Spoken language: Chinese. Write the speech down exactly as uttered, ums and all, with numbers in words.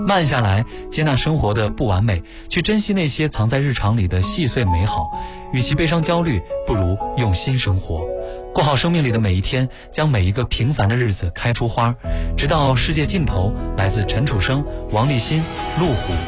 慢下来，接纳生活的不完美，去珍惜那些藏在日常里的细碎美好。与其悲伤焦虑，不如用心生活，过好生命里的每一天，将每一个平凡的日子开出花，直到世界尽头。来自陈楚生、王立新、路虎、